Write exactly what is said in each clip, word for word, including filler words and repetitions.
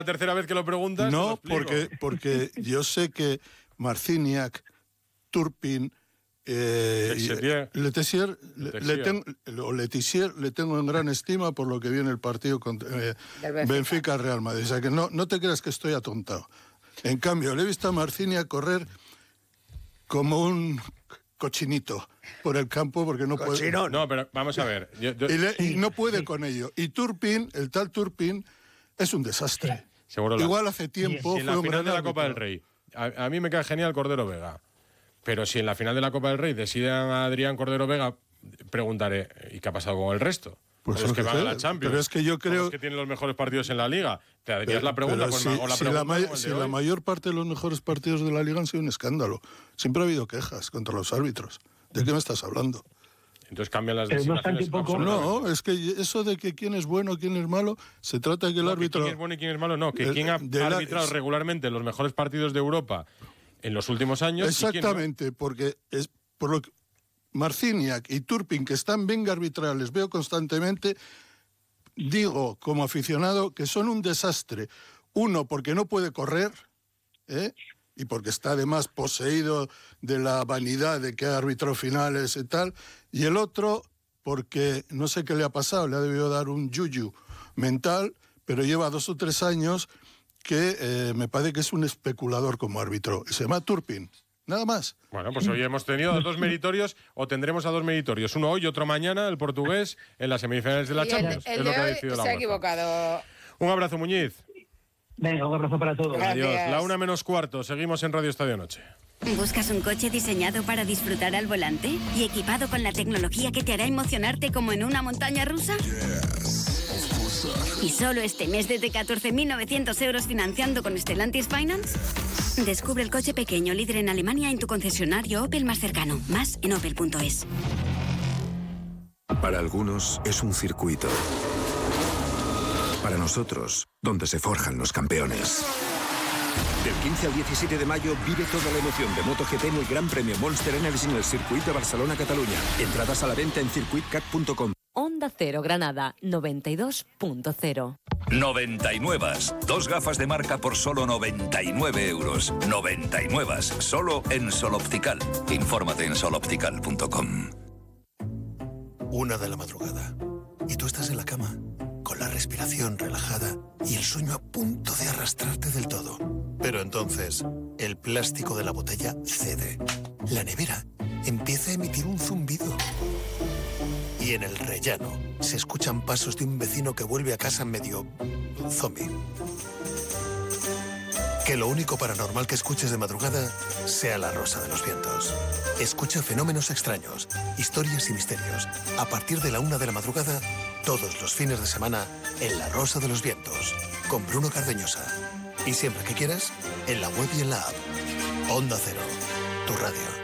La tercera vez que lo preguntas. No, porque, porque yo sé que Marciniak, Turpin, eh, Letessier, Letessier, Letessier. Le, tengo, o Letessier le tengo en gran estima por lo que viene el partido contra eh, Benfica-Real Madrid. O sea que no, no te creas que estoy atontado. En cambio, le he visto a Marciniak correr como un cochinito por el campo porque no Cochinón. puede. No, pero vamos a ver. Yo, yo... Y, le, y no puede con ello. Y Turpin, el tal Turpin, es un desastre. Seguro la... Igual hace tiempo. Si en la final de la Copa del Rey, a, a mí me cae genial Cordero Vega. Pero si en la final de la Copa del Rey deciden a Adrián Cordero Vega, preguntaré, ¿y qué ha pasado con el resto? Pues los que van sé, a la Champions. Pero es que yo creo los que tienen los mejores partidos en la Liga. Te harías la pregunta, pues, si, o la si, pregunta la, may como el si de la hoy. mayor parte de los mejores partidos de la Liga han sido un escándalo. Siempre ha habido quejas contra los árbitros. ¿De qué me estás hablando? Entonces cambian las Pero no es tan designaciones. poco- No, es que eso de que quién es bueno, quién es malo, se trata de que el No, árbitro... que quién es bueno y quién es malo, no. Que El- quién ha de la- arbitrado regularmente los mejores partidos de Europa en los últimos años. Exactamente, y quién porque es por lo que Marciniak y Turpin, que están bien arbitrales, veo constantemente, digo como aficionado que son un desastre. Uno, porque no puede correr, ¿eh? Y porque está además poseído de la vanidad de que ha arbitrado finales y tal. Y el otro, porque no sé qué le ha pasado, le ha debido dar un yuyu mental, pero lleva dos o tres años que eh, me parece que es un especulador como árbitro. Se llama Turpin, nada más. no. Bueno, pues hoy hemos tenido a dos meritorios, o tendremos a dos meritorios. Uno hoy y otro mañana, el portugués, en las semifinales de la Y el, Champions. el es de lo que ha hoy decidido la se ha UEFA. equivocado. Un abrazo, Muñiz. Venga, un abrazo para todos. Gracias. Adiós. La una menos cuarto. Seguimos en Radio Estadio Noche. ¿Buscas un coche diseñado para disfrutar al volante y equipado con la tecnología que te hará emocionarte como en una montaña rusa? ¿Y solo este mes desde catorce mil novecientos euros financiando con Stellantis Finance? Descubre el coche pequeño líder en Alemania en tu concesionario Opel más cercano. Más en opel punto es. Para algunos es un circuito. Para nosotros, donde se forjan los campeones. Del quince al diecisiete de mayo vive toda la emoción de MotoGP en el Gran Premio Monster Energy en el circuito de Barcelona-Cataluña. Entradas a la venta en circuit cat punto com. Onda Cero Granada, noventa y dos punto cero. noventa y nueve. Dos gafas de marca por solo noventa y nueve euros. noventa y nueve. Solo en Sol Optical. Infórmate en sol optical punto com. Una de la madrugada. Y tú estás en la cama, con la respiración relajada y el sueño a punto de arrastrarte del todo. Pero entonces, el plástico de la botella cede. La nevera empieza a emitir un zumbido. Y en el rellano se escuchan pasos de un vecino que vuelve a casa medio zombie. Que lo único paranormal que escuches de madrugada sea la rosa de los vientos. Escucha fenómenos extraños, historias y misterios. A partir de la una de la madrugada, todos los fines de semana, en La Rosa de los Vientos, con Bruno Cardeñosa. Y siempre que quieras, en la web y en la app. Onda Cero, tu radio.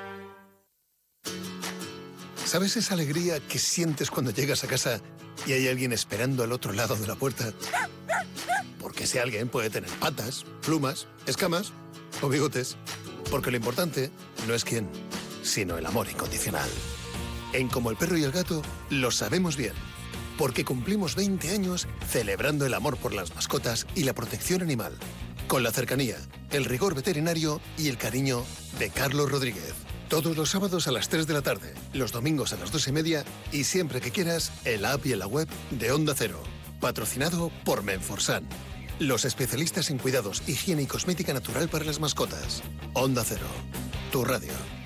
¿Sabes esa alegría que sientes cuando llegas a casa y hay alguien esperando al otro lado de la puerta? Porque ese alguien puede tener patas, plumas, escamas o bigotes. Porque lo importante no es quién, sino el amor incondicional. En Como el Perro y el Gato lo sabemos bien. Porque cumplimos veinte años celebrando el amor por las mascotas y la protección animal. Con la cercanía, el rigor veterinario y el cariño de Carlos Rodríguez. Todos los sábados a las tres de la tarde, los domingos a las dos y media y siempre que quieras, en la app y en la web de Onda Cero. Patrocinado por Menforsan. Los especialistas en cuidados, higiene y cosmética natural para las mascotas. Onda Cero, tu radio.